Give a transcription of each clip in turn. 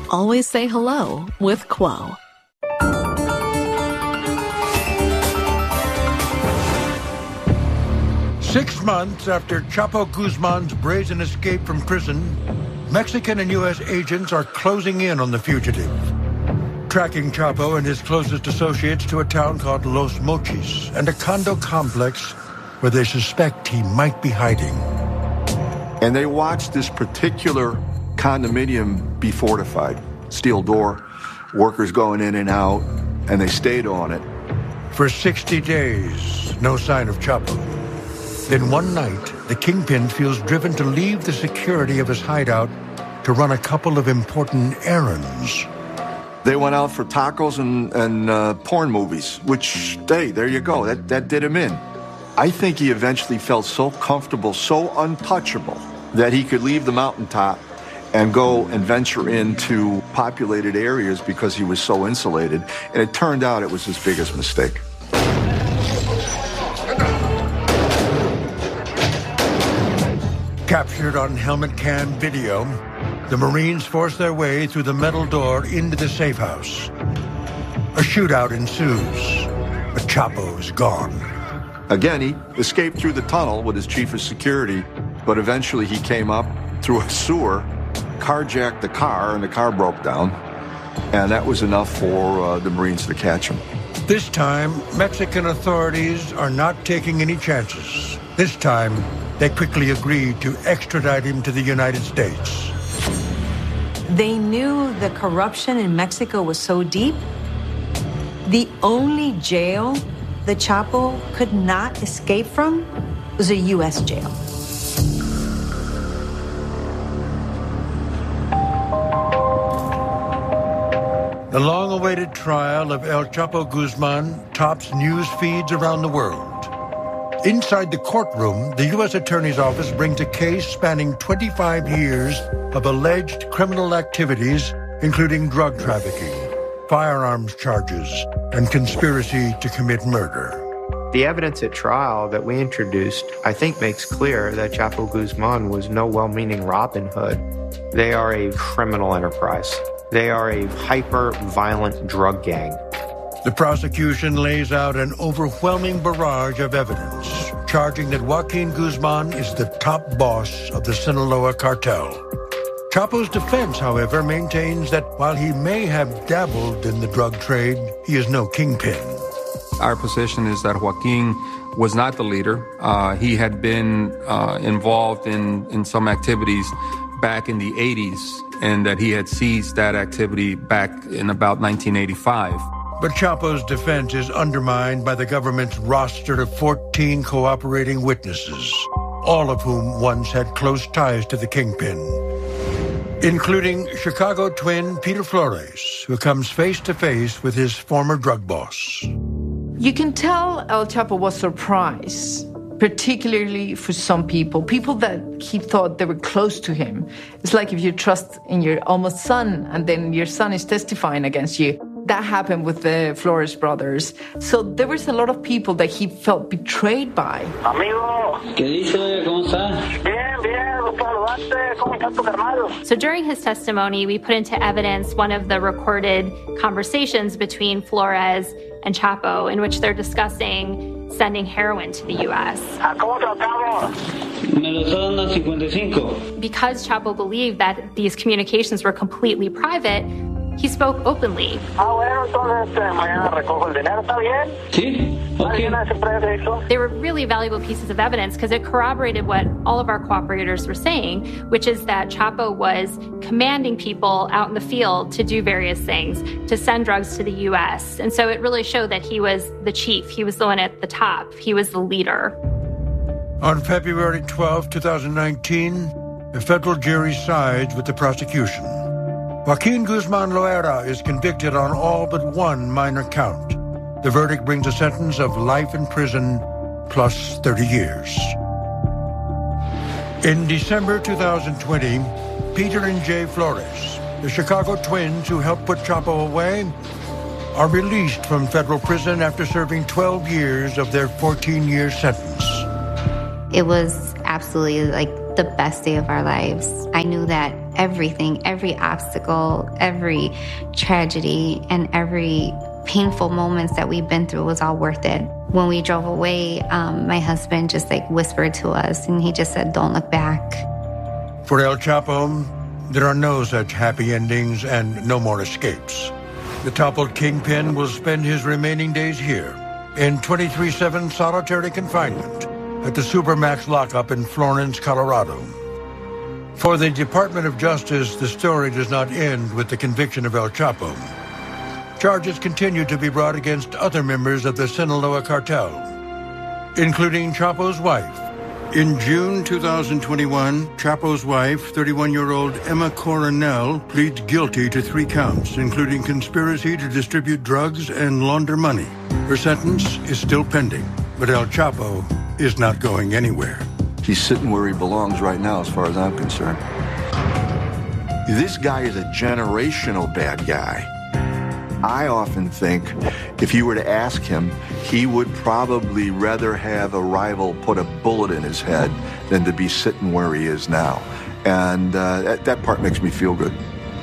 always say hello with Quo. 6 months after Chapo Guzman's brazen escape from prison, Mexican and U.S. agents are closing in on the fugitive, tracking Chapo and his closest associates to a town called Los Mochis and a condo complex where they suspect he might be hiding. And they watched this particular condominium be fortified. Steel door, workers going in and out, and they stayed on it. For 60 days, no sign of Chapo. Then one night, the kingpin feels driven to leave the security of his hideout to run a couple of important errands. They went out for tacos and porn movies, which, hey, there you go. That did him in. I think he eventually felt so comfortable, so untouchable, that he could leave the mountaintop and go and venture into populated areas because he was so insulated. And it turned out it was his biggest mistake. Captured on helmet cam video, the Marines force their way through the metal door into the safe house. A shootout ensues, but Chapo's gone. Again, he escaped through the tunnel with his chief of security, but eventually he came up through a sewer, carjacked the car, and the car broke down. And that was enough for the Marines to catch him. This time, Mexican authorities are not taking any chances. This time, they quickly agreed to extradite him to the United States. They knew the corruption in Mexico was so deep. The only jail the Chapo could not escape from was a U.S. jail. The long-awaited trial of El Chapo Guzman tops news feeds around the world. Inside the courtroom, the U.S. Attorney's Office brings a case spanning 25 years of alleged criminal activities, including drug trafficking, firearms charges, and conspiracy to commit murder. The evidence at trial that we introduced, I think, makes clear that Chapo Guzman was no well-meaning Robin Hood. They are a criminal enterprise. They are a hyper-violent drug gang. The prosecution lays out an overwhelming barrage of evidence, charging that Joaquin Guzman is the top boss of the Sinaloa cartel. Chapo's defense, however, maintains that while he may have dabbled in the drug trade, he is no kingpin. Our position is that Joaquin was not the leader. He had been involved in some activities back in the 80s, and that he had seized that activity back in about 1985. But Chapo's defense is undermined by the government's roster of 14 cooperating witnesses, all of whom once had close ties to the kingpin, including Chicago twin Peter Flores, who comes face-to-face with his former drug boss. You can tell El Chapo was surprised, particularly for some people that he thought they were close to him. It's like if you trust in your almost son and then your son is testifying against you. That happened with the Flores brothers. So there was a lot of people that he felt betrayed by. Amigo. ¿Qué dice? ¿Cómo está? Bien, bien. ¿Cómo está tu carnal? So during his testimony, we put into evidence one of the recorded conversations between Flores and Chapo in which they're discussing sending heroin to the U.S. ¿Cómo tratamos? Me lo está dando 55. Because Chapo believed that these communications were completely private, he spoke openly. Bueno, entonces mañana recojo el dinero, ¿está bien? Sí, okay. They were really valuable pieces of evidence because it corroborated what all of our cooperators were saying, which is that Chapo was commanding people out in the field to do various things, to send drugs to the U.S. And so it really showed that he was the chief. He was the one at the top. He was the leader. On February 12, 2019, the federal jury sides with the prosecution. Joaquin Guzman Loera is convicted on all but one minor count. The verdict brings a sentence of life in prison plus 30 years. In December 2020, Peter and Jay Flores, the Chicago twins who helped put Chapo away, are released from federal prison after serving 12 years of their 14-year sentence. It was absolutely like the best day of our lives. I knew that everything, every obstacle, every tragedy, and every painful moments that we've been through was all worth it. When we drove away, my husband just whispered to us, and he just said, "Don't look back." For El Chapo, there are no such happy endings and no more escapes. The toppled kingpin will spend his remaining days here in 23/7 solitary confinement at the Supermax lockup in Florence, Colorado. For the Department of Justice, the story does not end with the conviction of El Chapo. Charges continue to be brought against other members of the Sinaloa cartel, including Chapo's wife. In June 2021, Chapo's wife, 31-year-old Emma Coronel, pleads guilty to 3 counts, including conspiracy to distribute drugs and launder money. Her sentence is still pending, but El Chapo is not going anywhere. He's sitting where he belongs right now, as far as I'm concerned. This guy is a generational bad guy. I often think if you were to ask him, he would probably rather have a rival put a bullet in his head than to be sitting where he is now. And that part makes me feel good.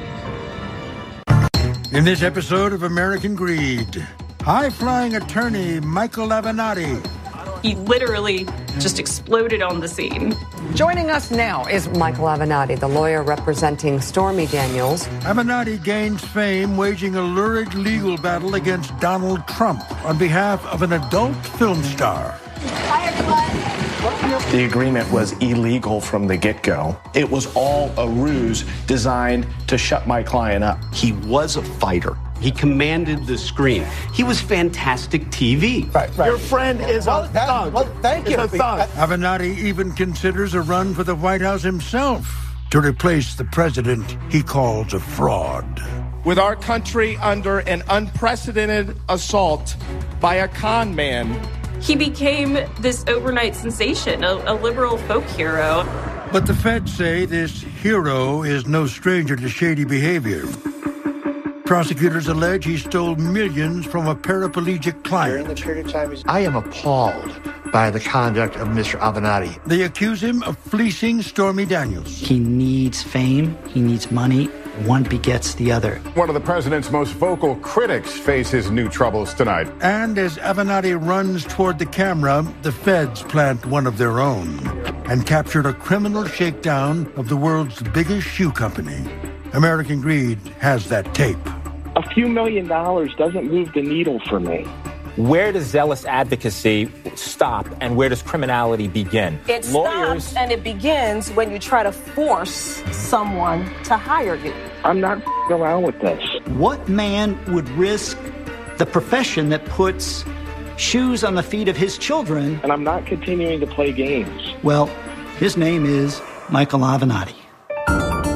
In this episode of American Greed, high-flying attorney Michael Avenatti. He literally just exploded on the scene. Joining us now is Michael Avenatti, the lawyer representing Stormy Daniels. Avenatti gains fame waging a lurid legal battle against Donald Trump on behalf of an adult film star. Hi, everyone. The agreement was illegal from the get-go. It was all a ruse designed to shut my client up. He was a fighter. He commanded the screen. He was fantastic TV. Right. Your friend is a thug. Well, thank you. Avenatti even considers a run for the White House himself to replace the president he calls a fraud. With our country under an unprecedented assault by a con man, he became this overnight sensation, a liberal folk hero. But the feds say this hero is no stranger to shady behavior. Prosecutors allege he stole millions from a paraplegic client. I am appalled by the conduct of Mr. Avenatti. They accuse him of fleecing Stormy Daniels. He needs fame. He needs money. One begets the other. One of the president's most vocal critics faces new troubles tonight. And as Avenatti runs toward the camera, the feds plant one of their own and captured a criminal shakedown of the world's biggest shoe company. American Greed has that tape. A few $1 million doesn't move the needle for me. Where does zealous advocacy stop and where does criminality begin? It stops and it begins when you try to force someone to hire you. I'm not around with this. What man would risk the profession that puts shoes on the feet of his children? And I'm not continuing to play games. Well, his name is Michael Avenatti.